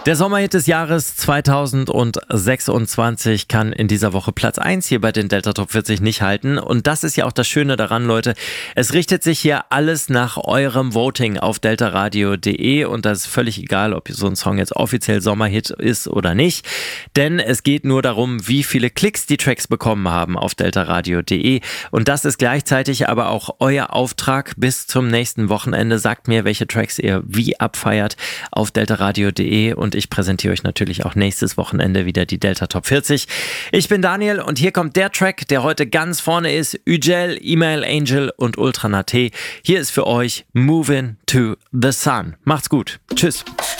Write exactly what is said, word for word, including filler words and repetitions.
Der Sommerhit des Jahres zweitausendsechsundzwanzig kann in dieser Woche Platz eins hier bei den Delta Top vierzig nicht halten. Und das ist ja auch das Schöne daran, Leute. Es richtet sich hier alles nach eurem Voting auf deltaradio punkt de und das ist völlig egal, ob so ein Song jetzt offiziell Sommerhit ist oder nicht. Denn es geht nur darum, wie viele Klicks die Tracks bekommen haben auf deltaradio punkt de. Und das ist gleichzeitig aber auch euer Auftrag bis zum nächsten Wochenende. Sagt mir, welche Tracks ihr wie abfeiert auf deltaradio punkt de und ich präsentiere euch natürlich auch nächstes Wochenende wieder die Delta Top vierzig. Ich bin Daniel und hier kommt der Track, der heute ganz vorne ist. Ügel, Email Angel und Ultra Naté. Hier ist für euch Movin' to the Sun. Macht's gut. Tschüss.